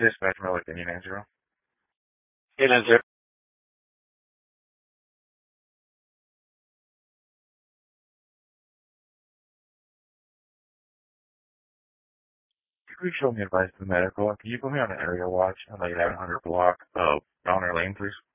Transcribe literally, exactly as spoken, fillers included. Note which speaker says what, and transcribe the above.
Speaker 1: Dispatch Miller, can you nine zero?
Speaker 2: Eight nine zero.
Speaker 1: Could you show me advice to the medical? Can you put me on an area watch on the eleven hundred block of Donner Lane, please?